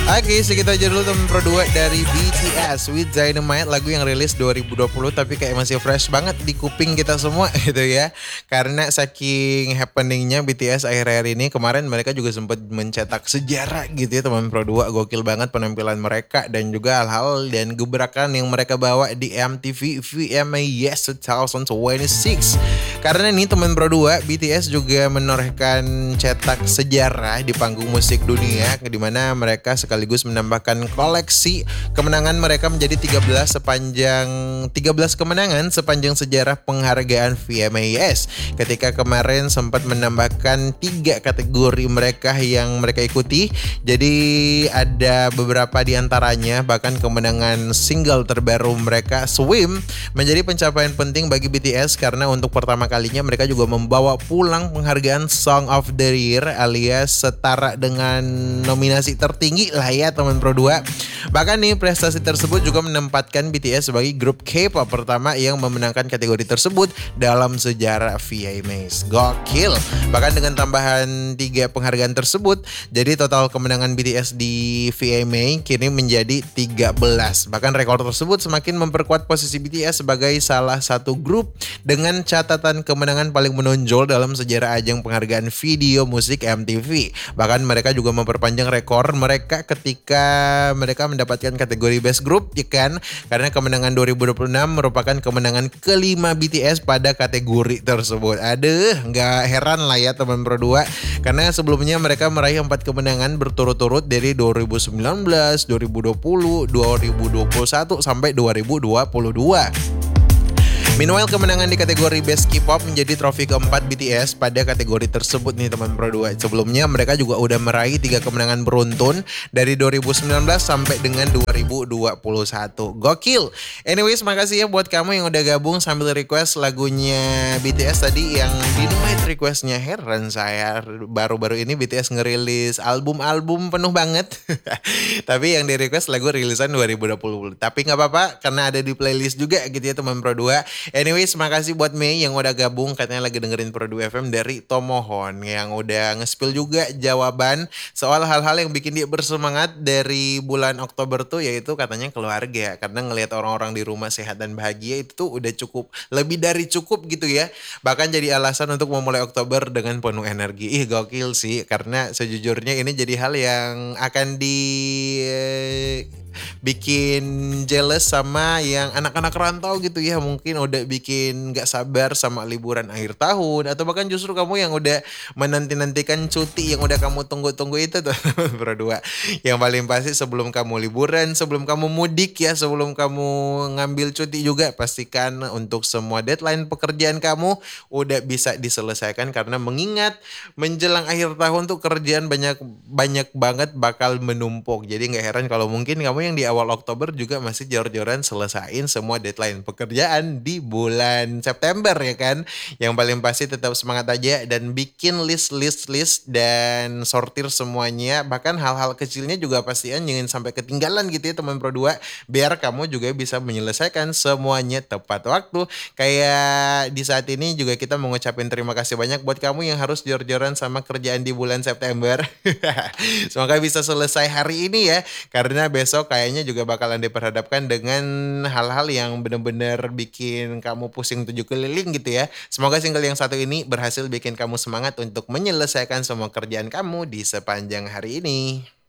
Oke, segitu aja dulu temen Pro 2 dari BTS with Dynamite, lagu yang rilis 2020 tapi kayak masih fresh banget di kuping kita semua gitu ya. Karena saking happeningnya BTS akhir-akhir ini, kemarin mereka juga sempat mencetak sejarah gitu ya teman Pro 2. Gokil banget penampilan mereka dan juga hal-hal dan gebrakan yang mereka bawa di MTV VMA Yes 2026. Karena nih teman Pro 2, BTS juga menorehkan cetak sejarah di panggung musik dunia, di mana mereka sekaligus menambahkan koleksi kemenangan mereka menjadi 13 kemenangan sepanjang sejarah penghargaan VMAs. Ketika kemarin sempat menambahkan 3 kategori mereka yang mereka ikuti. Jadi ada beberapa di antaranya, bahkan kemenangan single terbaru mereka Swim menjadi pencapaian penting bagi BTS karena untuk pertama kalinya mereka juga membawa pulang penghargaan Song of the Year alias setara dengan nominasi tertinggi lah ya teman Pro 2. Bahkan nih prestasi tersebut juga menempatkan BTS sebagai grup K-pop pertama yang memenangkan kategori tersebut dalam sejarah VMAs. Gokil. Bahkan dengan tambahan 3 penghargaan tersebut, jadi total kemenangan BTS di VMA kini menjadi 13. Bahkan rekor tersebut semakin memperkuat posisi BTS sebagai salah satu grup dengan catatan kemenangan paling menonjol dalam sejarah ajang penghargaan video musik MTV. Bahkan mereka juga memperpanjang rekor mereka ketika mereka mendapatkan kategori Best Group, ya kan? Karena kemenangan 2026 merupakan kemenangan kelima BTS pada kategori tersebut. Aduh, nggak heran lah ya teman Pro 2. Karena sebelumnya mereka meraih 4 kemenangan berturut-turut dari 2019, 2020, 2021 sampai 2022. Meanwhile, kemenangan di kategori Best K-pop menjadi trofi keempat BTS pada kategori tersebut nih teman Pro 2. Sebelumnya mereka juga udah meraih 3 kemenangan beruntun dari 2019 sampai dengan 2021. Gokil. Anyways, makasih ya buat kamu yang udah gabung sambil request lagunya BTS tadi yang Dynamite requestnya. Heran saya, baru-baru ini BTS ngerilis album-album penuh banget. Tapi yang di request lagu rilisan 2020. Tapi nggak apa-apa karena ada di playlist juga gitu ya teman Pro 2. Anyways, makasih buat Mei yang udah gabung, katanya lagi dengerin Pro 2 FM dari Tomohon, yang udah nge-spill juga jawaban soal hal-hal yang bikin dia bersemangat dari bulan Oktober tuh, yaitu katanya keluarga. Karena ngelihat orang-orang di rumah sehat dan bahagia itu tuh udah cukup, lebih dari cukup gitu ya. Bahkan jadi alasan untuk memulai Oktober dengan penuh energi. Ih, gokil sih, karena sejujurnya ini jadi hal yang akan bikin jealous sama yang anak-anak rantau gitu ya, mungkin udah bikin gak sabar sama liburan akhir tahun, atau bahkan justru kamu yang udah menanti-nantikan cuti yang udah kamu tunggu-tunggu itu tuh berdua. Yang paling pasti sebelum kamu liburan, sebelum kamu mudik ya, sebelum kamu ngambil cuti juga, pastikan untuk semua deadline pekerjaan kamu udah bisa diselesaikan, karena mengingat menjelang akhir tahun tuh kerjaan banyak banget bakal menumpuk. Jadi gak heran kalau mungkin kamu yang di awal Oktober juga masih jor-joran selesain semua deadline pekerjaan di bulan September ya kan. Yang paling pasti tetap semangat aja dan bikin list dan sortir semuanya. Bahkan hal-hal kecilnya juga pastian jangan sampai ketinggalan gitu ya teman Pro 2, biar kamu juga bisa menyelesaikan semuanya tepat waktu. Kayak di saat ini juga kita mau ngucapin terima kasih banyak buat kamu yang harus jor-joran sama kerjaan di bulan September. Semoga bisa selesai hari ini ya, karena besok kayaknya juga bakalan diperhadapkan dengan hal-hal yang bener-bener bikin kamu pusing 7 keliling gitu ya. Semoga single yang satu ini berhasil bikin kamu semangat untuk menyelesaikan semua kerjaan kamu di sepanjang hari ini.